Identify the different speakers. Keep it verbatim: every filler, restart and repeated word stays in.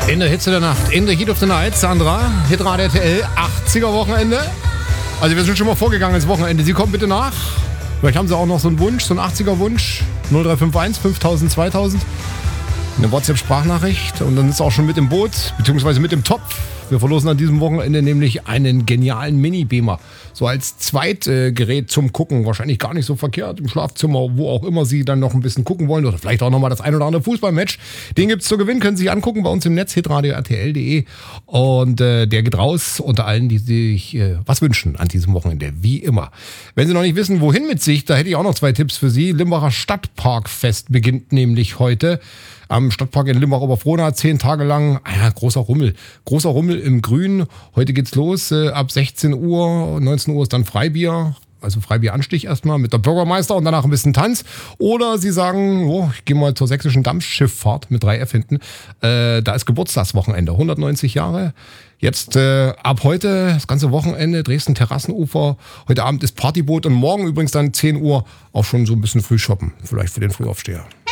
Speaker 1: In der Hitze der Nacht, in der Heat of the Night, Sandra, Hitradio R T L, achtziger-Wochenende. Also wir sind schon mal vorgegangen ins Wochenende. Sie kommen bitte nach. Vielleicht haben Sie auch noch so einen Wunsch, so einen achtziger-Wunsch. null drei fünf eins fünftausend zweitausend. Eine WhatsApp-Sprachnachricht und dann ist auch schon mit im Boot, beziehungsweise mit im Topf. Wir verlosen an diesem Wochenende nämlich einen genialen Mini-Beamer. So als Zweitgerät zum Gucken. Wahrscheinlich gar nicht so verkehrt. Im Schlafzimmer, wo auch immer Sie dann noch ein bisschen gucken wollen. Oder vielleicht auch nochmal das ein oder andere Fußballmatch. Den gibt's zu gewinnen. Können Sie sich angucken bei uns im Netz, hitradio r t l punkt d e. Und äh, der geht raus unter allen, die sich äh, was wünschen an diesem Wochenende. Wie immer. Wenn Sie noch nicht wissen, wohin mit sich, da hätte ich auch noch zwei Tipps für Sie. Limbacher Stadtparkfest beginnt nämlich heute. Am Stadtpark in Limbach-Oberfrohna, zehn Tage lang, ah ja, großer Rummel. Großer Rummel im Grün. Heute geht's los, äh, ab sechzehn Uhr, neunzehn Uhr ist dann Freibier. Also Freibieranstich erstmal mit der Bürgermeister und danach ein bisschen Tanz. Oder Sie sagen, oh, ich gehe mal zur sächsischen Dampfschifffahrt mit drei F hinten. Äh, da ist Geburtstagswochenende, hundertneunzig Jahre. Jetzt äh, ab heute, das ganze Wochenende, Dresden Terrassenufer. Heute Abend ist Partyboot und morgen übrigens dann zehn Uhr auch schon so ein bisschen früh shoppen. Vielleicht für den Frühaufsteher.